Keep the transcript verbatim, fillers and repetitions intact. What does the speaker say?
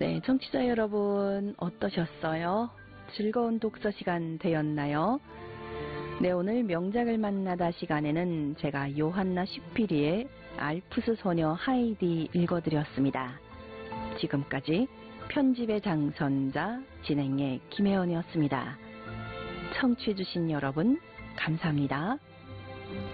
네, 청취자 여러분 어떠셨어요? 즐거운 독서 시간 되었나요? 네, 오늘 명작을 만나다 시간에는 제가 요한나 슈피리의 알프스 소녀 하이디 읽어드렸습니다. 지금까지 편집의 장선자, 진행의 김혜원이었습니다. 청취해주신 여러분 감사합니다.